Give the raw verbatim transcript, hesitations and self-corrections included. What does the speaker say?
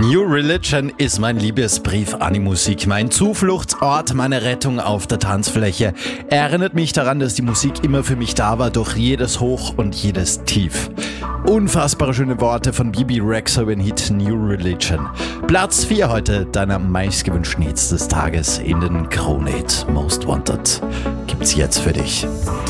New Religion ist mein Liebesbrief an die Musik, mein Zufluchtsort, meine Rettung auf der Tanzfläche. Er erinnert mich daran, dass die Musik immer für mich da war, durch jedes Hoch und jedes Tief. Unfassbare schöne Worte von Bibi Rexa über den Hit New Religion. Platz vier heute deiner meistgewünschten Hits des Tages in den Krone-Hit Most Wanted. Gibt's jetzt für dich.